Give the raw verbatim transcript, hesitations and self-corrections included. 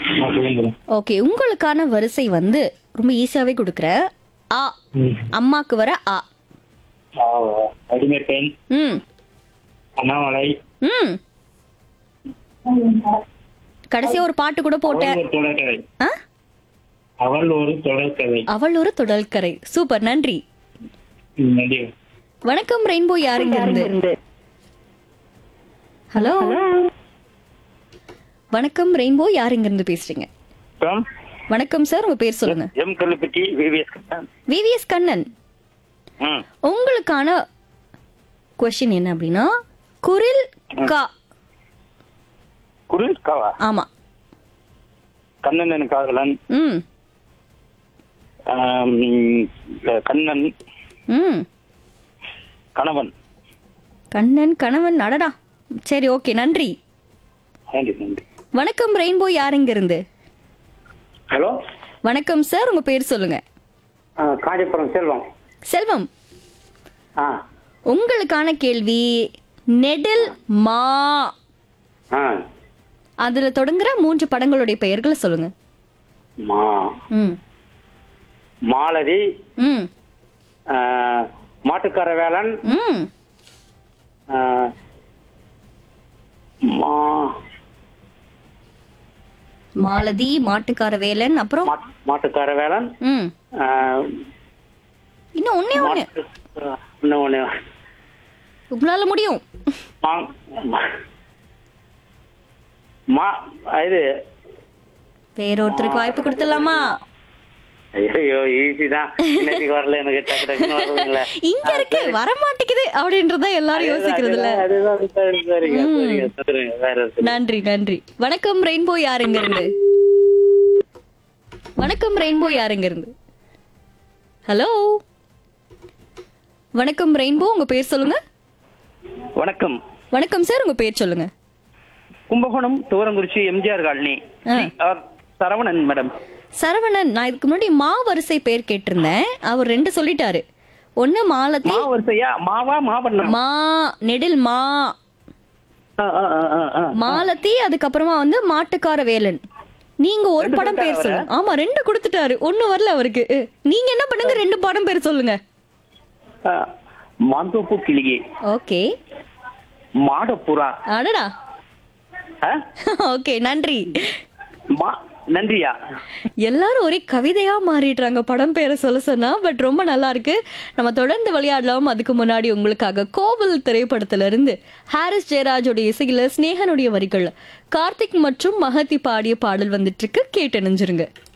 நான் சொல்லுங்க. ஓகே, உங்களுக்கான வரிசை வந்து ரொம்ப ஈஸியாவே கொடுக்குறேன். ஆ, ம். அம்மாக்கு வர ஆ. ஆ, அடிமை பெண், ம் அண்ணாமலை, ம் கடைசியா ஒரு பாட்டு கூட போட்டேன். அவள் ஒரு தொடர்கதை. ஆ? அவள் ஒரு தொடர்கதை. அவள் ஒரு தொடர்கரை. சூப்பர், நன்றி. ம், நன்றி. வணக்கம் ரெயின்போ, யாருங்க இருந்து? ஹலோ, வணக்கம் ரெயின்போ, யாருங்க இருந்து பேசுறீங்க? அப்புறம் வணக்கம் சார், உங்க பேர் சொல்லுங்க. M Kallupatti VVS. VVS Kannan. ம். உங்களுக்கான கொஸ்டின் என்ன அப்படின்னா, குரில் கா. குரில் காவா. ஆமா. கண்ணன் காதலன். ம் ஆம், கண்ணன் ம் கணவன். கண்ணன் கணவன். அடடா, சரி, ஓகே, நன்றி. நன்றி நன்றி. வணக்கம் ரெயின்போ, யாருங்க இருந்து? ஹலோ, வணக்கம் சார், உங்க பேர் சொல்லுங்க. காஞ்சிபுரம் செல்வம். செல்வம். ஆ உங்களுக்கான கேள்வி, நெடில் மா. ஆ அதுல தொடங்குற மூன்று படங்களுடைய பெயர்களை சொல்லுங்க. மா ம் மாலதி, ம் ஆ, மாட்டுக்கார வேலன், ம் ஆ, மா மாலதி, மாட்டுக்கார வேலன், அப்புறம் மாட்- மாட்டுக்கார வேலன், ம் ஆ, இன்னும் ஒன்னே ஒண்ணு. மாட்டு- இன்னும் ஒண்ணு. உங்களால முடியும். மா- மா இது வேறொருத்தருக்கு வாய்ப்பு கொடுத்துடலாமா? ஐயோ ஈஸி தான். இன்னைக்கு வரல எனக்கு, டக்கு டக்குன்னு வரல. இங்க இருக்கு, வர மாட்டேங்குது அப்படின்றத எல்லாரும் யோசிக்கிறதுல. அதுதான், சரி, சரிங்க, சரிங்க, சரிங்க. வேற இருக்கு. நன்றி நன்றி. வணக்கம் ரெயின்போ, யாருங்க இருந்து? வணக்கம் ரெயின்போ, யாருங்க இருந்து? ஹலோ, வணக்கம் ரெயின்போ, உங்க பேர் சொல்லுங்க. வணக்கம். வணக்கம் சார், உங்க பேர் சொல்லுங்க. கும்பகோணம் தூரங்குறிச்சி எம்ஜிஆர் காலனி. ஆ. R Saravanan madam. சரவணன். நான் இதுக்கு முன்னாடி மா வரிசை பேர் கேட்டிருந்தேன், அவர் ரெண்டு சொல்லிட்டாரு. ஒண்ணு மாலதி, மா வரிசையா? மாவா மாவண்ணம்? மா நெடில் மா ஆ, ஆ, ஆ, ஆ, ஆ. மாலதி, அதுக்கப்புறமா வந்து மாட்டுக்கார வேலன். நீங்க ஒரு ரெண்டு படம் பேர் சொல்லிட்டாரா சொல்லுங்க. ஆமா, ரெண்டு கொடுத்துட்டாரு, ஒண்ணு வரல அவருக்கு. நீங்க என்ன பண்ணுங்க, ரெண்டு படம் பேர் சொல்லுங்க. ஆ, மாந்தோப்பு கிளியே, ஓகே. மாடப்புறா. அடடா, ஆ? ஓகே, நன்றி. மா நன்றியா? எல்லாரும் ஒரே கவிதையா மாறிடுறாங்க படம் பேரை சொல்ல சொன்னா. பட் ரொம்ப நல்லா இருக்கு. நம்ம தொடர்ந்து விளையாடலாம். அதுக்கு முன்னாடி உங்களுக்காக கோவில் திரைப்படத்துல இருந்து ஹாரிஸ் ஜெயராஜோடைய இசையில ஸ்னேகனுடைய வரிகள்ல கார்த்திக் மற்றும் மகதி பாடிய பாடல் வந்துட்டு இருக்கு. கேட்டு நினைஞ்சிருங்க.